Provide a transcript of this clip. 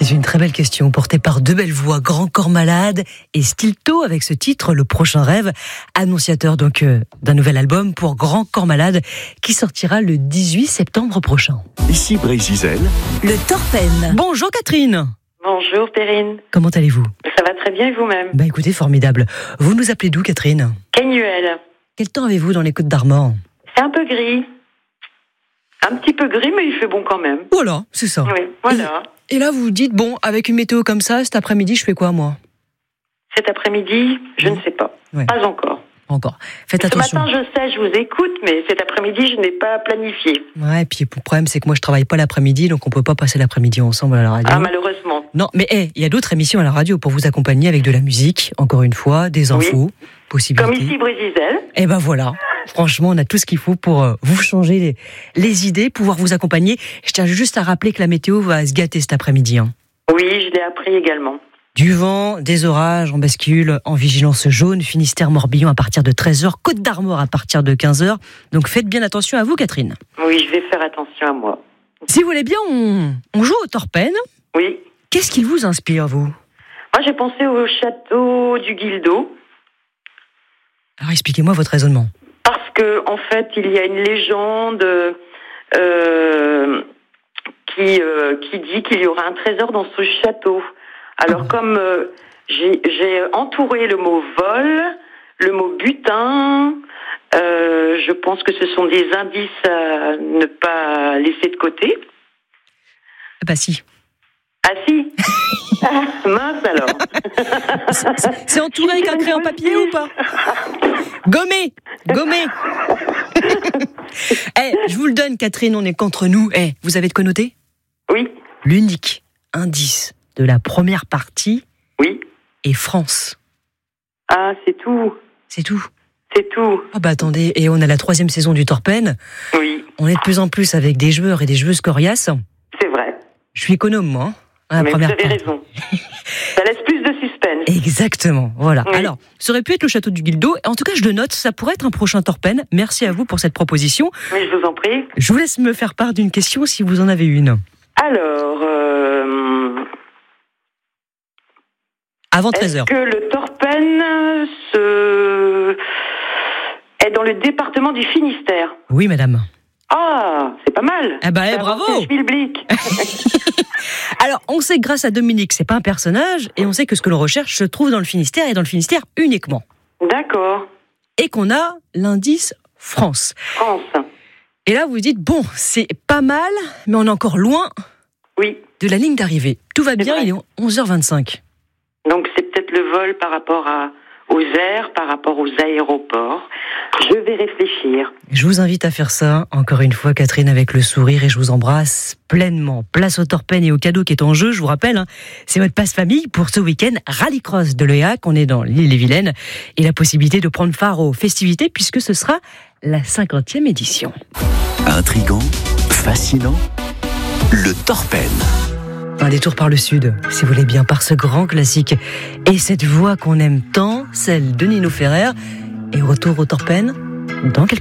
C'est une très belle question, portée par deux belles voix, Grand Corps Malade et Stilto, avec ce titre, Le Prochain Rêve, annonciateur donc d'un nouvel album pour Grand Corps Malade, qui sortira le 18 septembre prochain. Ici Brésil. Le Torpen. Bonjour Catherine. Bonjour Perrine. Comment allez-vous? Ça va très bien et vous-même? Écoutez, formidable. Vous nous appelez d'où, Catherine? Cagnuel. Quel temps avez-vous dans les Côtes d'Armor? C'est un peu gris. Un petit peu gris, mais il fait bon quand même. Voilà, c'est ça. Oui, voilà. Et là, vous vous dites, bon, avec une météo comme ça, cet après-midi, je fais quoi, moi? Cet après-midi, je ne sais pas. Ouais. Pas encore. Encore. Faites Ce attention. matin, je sais, je vous écoute, mais cet après-midi, je n'ai pas planifié. Ouais, et puis le problème, c'est que moi, je travaille pas l'après-midi, donc on peut pas passer l'après-midi ensemble à la radio. Ah, malheureusement. Non, mais il y a d'autres émissions à la radio pour vous accompagner avec de la musique, encore une fois, des infos, possibilités. Comme ici, Brésil. Et ben voilà. Franchement, on a tout ce qu'il faut pour vous changer les idées, pouvoir vous accompagner. Je tiens juste à rappeler que la météo va se gâter cet après-midi. Oui, je l'ai appris également. Du vent, des orages, on bascule en vigilance jaune, Finistère-Morbihan à partir de 13h, Côte d'Armor à partir de 15h. Donc faites bien attention à vous, Catherine. Oui, je vais faire attention à moi. Si vous voulez bien, on joue au Torpen. Oui. Qu'est-ce qui vous inspire, vous? Moi, j'ai pensé au château du Guildo. Alors expliquez-moi votre raisonnement. Parce que, en fait, il y a une légende qui dit qu'il y aura un trésor dans ce château. Alors, comme j'ai entouré le mot vol, le mot butin, je pense que ce sont des indices à ne pas laisser de côté. Bah si. Ah si. Mince alors. C'est entouré avec un crayon papier ou pas? Gommé. Je vous le donne, Catherine, on est qu'entre nous. Vous avez de quoi noter? Oui. L'unique indice de la première partie est France. Ah, c'est tout. C'est tout. C'est tout. Ah bah attendez, et on a la 3e saison du Torpen. Oui. On est de plus en plus avec des joueurs et des joueuses coriaces. C'est vrai. Je suis économe, moi. Mais vous avez raison. Ça laisse plus de suspense. Exactement, voilà. Oui. Alors, ça aurait pu être le château du Guildo. En tout cas, je le note, ça pourrait être un prochain Torpen. Merci à vous pour cette proposition. Oui, je vous en prie. Je vous laisse me faire part d'une question si vous en avez une. Alors, Avant est-ce 13h. que le Torpen est dans le département du Finistère? Oui, madame. Ah, c'est pas mal. Bravo. Schmilblick. Alors, on sait que grâce à Dominique, c'est pas un personnage, et on sait que ce que l'on recherche se trouve dans le Finistère, et dans le Finistère uniquement. D'accord. Et qu'on a l'indice France. France. Et là, vous vous dites, bon, c'est pas mal, mais on est encore loin Oui. de la ligne d'arrivée. Tout va bien, vrai. il est 11h25. Donc c'est peut-être le vol par rapport aux airs, par rapport aux aéroports. Je vais réfléchir. Je vous invite à faire ça, encore une fois, Catherine, avec le sourire, et je vous embrasse pleinement. Place au Torpen et au cadeau qui est en jeu, je vous rappelle, c'est votre passe-famille pour ce week-end Rallycross de l'Oeac. On est dans l'Ille-et-Vilaine, et la possibilité de prendre part aux festivités, puisque ce sera la 50e édition. Intrigant, fascinant, le Torpen. Un détour par le sud, si vous voulez bien, par ce grand classique. Et cette voix qu'on aime tant, celle de Nino Ferrer, et retour au Torpen dans quelques